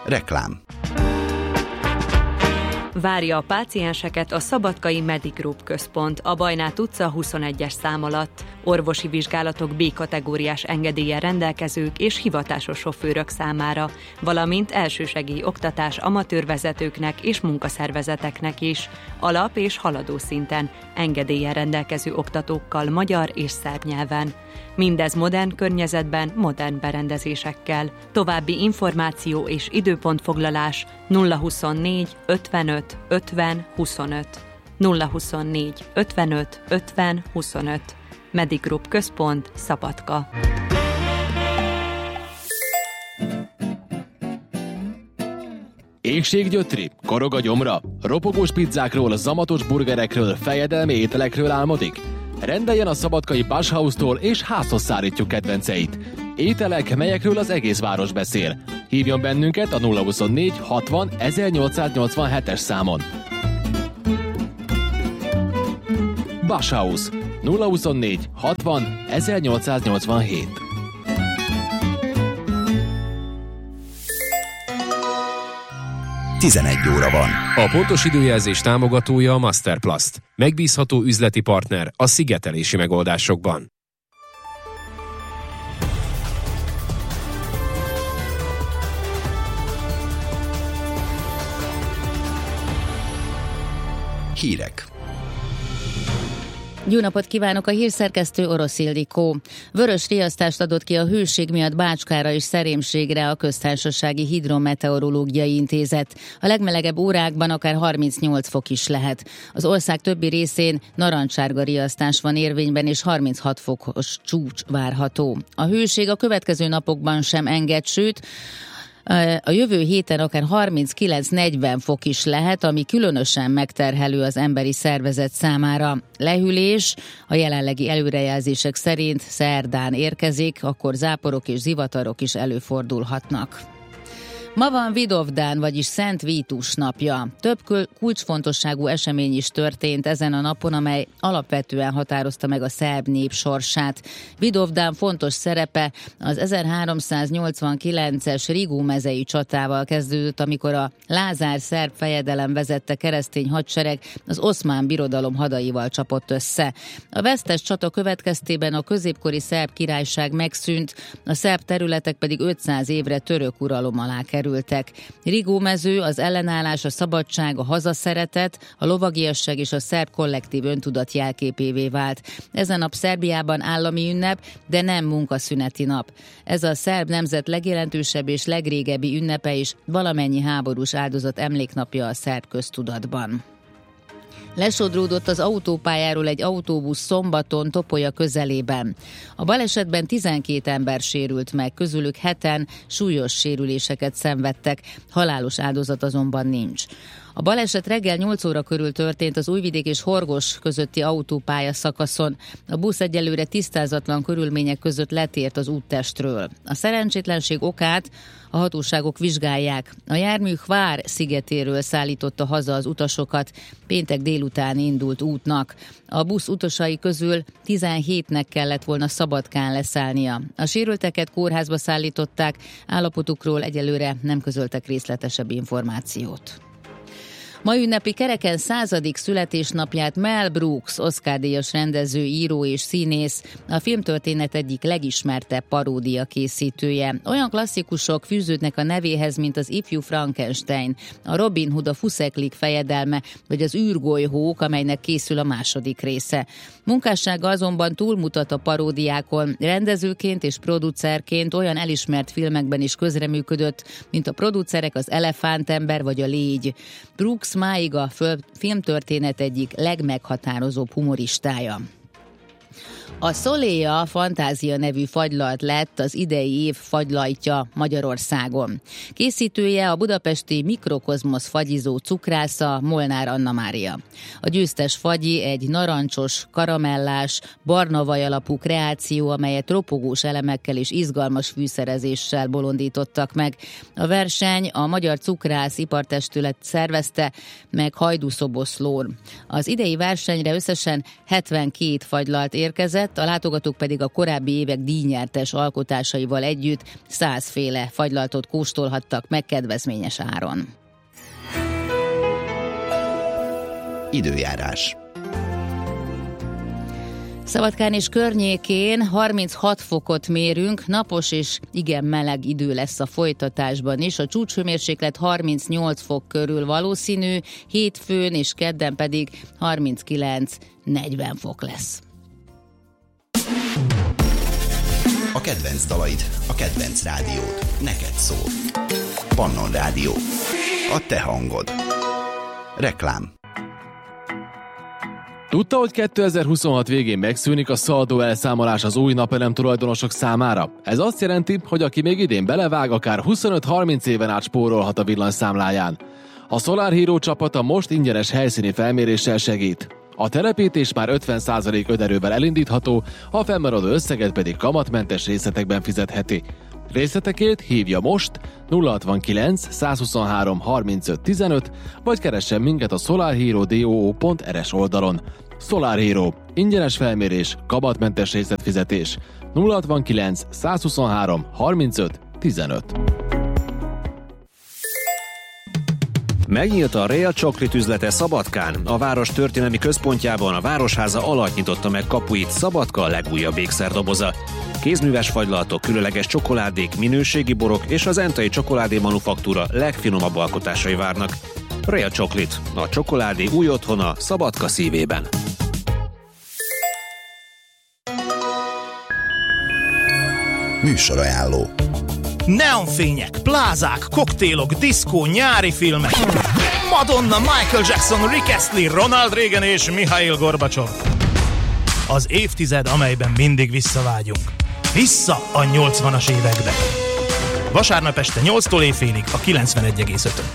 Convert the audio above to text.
Reklám. Várja a pácienseket a Szabadkai Medigroup központ a Bajnát utca 21-es szám alatt. Orvosi vizsgálatok B-kategóriás engedéllyel rendelkezők és hivatásos sofőrök számára, valamint elsősegély oktatás amatőrvezetőknek és munkaszervezeteknek is, alap- és haladó szinten, engedéllyel rendelkező oktatókkal magyar és szerb nyelven. Mindez modern környezetben, modern berendezésekkel. További információ és időpontfoglalás 024 55 50 25. 024 55 50 25. Medigroup központ, Szabadka. Éhséggyötri, korog a gyomra, ropogós pizzákról, zamatos burgerekről, fejedelmi ételekről álmodik? Rendeljen a szabadkai Bashhaus-tól és házhoz szállítjuk kedvenceit. Ételek, melyekről az egész város beszél. Hívjon bennünket a 024 60 1887-es számon. Bashhaus 024 60 1887. Óra van. A pontos időjelzés támogatója a Masterplast. Megbízható üzleti partner a szigetelési megoldásokban. Hírek. Jó napot kívánok, a hírszerkesztő Orosz Ildikó. Vörös riasztást adott ki a hőség miatt Bácskára és Szerémségre a Köztársasági Hidrometeorológiai Intézet. A legmelegebb órákban akár 38 fok is lehet. Az ország többi részén narancssárga riasztás van érvényben, és 36 fokos csúcs várható. A hőség a következő napokban sem enged, sőt, a jövő héten akár 39-40 fok is lehet, ami különösen megterhelő az emberi szervezet számára. Lehűlés a jelenlegi előrejelzések szerint szerdán érkezik, akkor záporok és zivatarok is előfordulhatnak. Ma van Vidovdán, vagyis Szent Vítus napja. Több kulcsfontosságú esemény is történt ezen a napon, amely alapvetően határozta meg a szerb nép sorsát. Vidovdán fontos szerepe az 1389-es Rigó mezei csatával kezdődött, amikor a Lázár szerb fejedelem vezette keresztény hadsereg az Oszmán Birodalom hadaival csapott össze. A vesztes csata következtében a középkori szerb királyság megszűnt, a szerb területek pedig 500 évre török uralom alá kerültek. Rigó mező, az ellenállás, a szabadság, a hazaszeretet, a lovagiasság és a szerb kollektív öntudat jelképévé vált. Ez a nap Szerbiában állami ünnep, de nem munkaszüneti nap. Ez a szerb nemzet legjelentősebb és legrégebbi ünnepe, és valamennyi háborús áldozat emléknapja a szerb köztudatban. Lesodródott az autópályáról egy autóbusz szombaton Topolya közelében. A balesetben 12 ember sérült meg, közülük 7-en súlyos sérüléseket szenvedtek, halálos áldozat azonban nincs. A baleset reggel 8 óra körül történt az Újvidék és Horgos közötti autópálya szakaszon. A busz egyelőre tisztázatlan körülmények között letért az úttestről. A szerencsétlenség okát a hatóságok vizsgálják. A jármű Hvár szigetéről szállította haza az utasokat péntek délután indult útnak. A busz utasai közül 17-nek kellett volna Szabadkán leszállnia. A sérülteket kórházba szállították, állapotukról egyelőre nem közöltek részletesebb információt. Ma ünnepi kereken 100. születésnapját Mel Brooks, Oscar-díjas rendező, író és színész, a filmtörténet egyik legismertebb paródia készítője. Olyan klasszikusok fűződnek a nevéhez, mint az Ifjú Frankenstein, a Robin Hood, a Fuszeklik fejedelme, vagy az űrgolyhók, amelynek készül a második része. Munkássága azonban túlmutat a paródiákon. Rendezőként és producerként olyan elismert filmekben is közreműködött, mint a producerek Az elefántember vagy a Légy. Brooks máig a filmtörténet egyik legmeghatározóbb humoristája. A Szoléa Fantázia nevű fagylalt lett az idei év fagylajtja Magyarországon. Készítője a budapesti Mikrokozmosz fagyizó cukrásza, Molnár Anna Mária. A győztes fagyi egy narancsos, karamellás, barna vaj alapú kreáció, amelyet ropogós elemekkel és izgalmas fűszerezéssel bolondítottak meg. A verseny a Magyar Cukrász Ipartestület szervezte meg Hajdúszoboszlón. Az idei versenyre összesen 72 fagylalt érkezett, érkezett, a látogatók pedig a korábbi évek díjnyertes alkotásaival együtt 100 féle fagylaltot kóstolhattak meg kedvezményes áron. Időjárás. Szabadkán és környékén 36 fokot mérünk, napos és igen meleg idő lesz a folytatásban is. A csúcshőmérséklet 38 fok körül valószínű, hétfőn és kedden pedig 39-40 fok lesz. A kedvenc dalaid, a kedvenc rádiód, neked szól. Pannon Rádió. A te hangod. Reklám. Tudta, hogy 2026 végén megszűnik a szaldó elszámolás az új napelem tulajdonosok számára? Ez azt jelenti, hogy aki még idén belevág, akár 25-30 éven át spórolhat a villanyszámláján. A Solar Hero csapata most ingyenes helyszíni felméréssel segít. A telepítés már 50% önerővel elindítható, a fennmaradó összeget pedig kamatmentes részletekben fizetheti. Részletekért hívja most 069 123 35 15, vagy keressen minket a solarhero.do.rs oldalon. Solar Hero. Ingyenes felmérés, kamatmentes részletfizetés. 069 123 35 15. Megnyílt a Real Chocolate üzlete Szabadkán. A város történelmi központjában a Városháza alatt nyitotta meg kapuit Szabadka legújabb ékszerdoboza. Kézműves fagylaltok, különleges csokoládék, minőségi borok és az Entai Csokoládé Manufaktúra legfinomabb alkotásai várnak. Real Chocolate, a csokoládé új otthona Szabadka szívében. Műsorajánló. Neonfények, plázák, koktélok, diszkó, nyári filmek. Madonna, Michael Jackson, Rick Astley, Ronald Reagan és Mihail Gorbacsov. Az évtized, amelyben mindig visszavágyunk. Vissza a 80-as évekbe. Vasárnap este 8-tól éjfélig a 91,5-ön.